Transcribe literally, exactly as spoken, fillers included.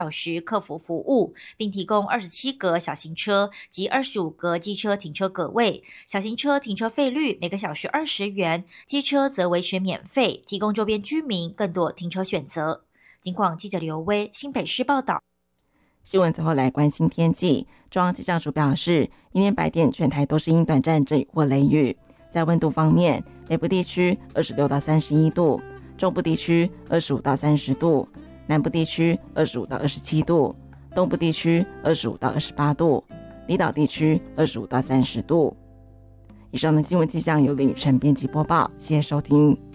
小时客服服务，并提供二十七格小型车及二十五格机车停车格位。小型车停车费率每个小时二十元，机车则维持免费，提供周边居民更多停车选择。警广记者刘威新北市报道。 新闻最后来关心天气，中央气象署表示，明天白天全台都是因短暂阵雨或雷雨。在温度方面，北部地区二十六到三十一度，中部地区二十五到三十度，南部地区二十五到二十七度，东部地区二十五到二十八度，离岛地区二十五到三十度。以上的新闻气象由林宇晨编辑播报，谢谢收听。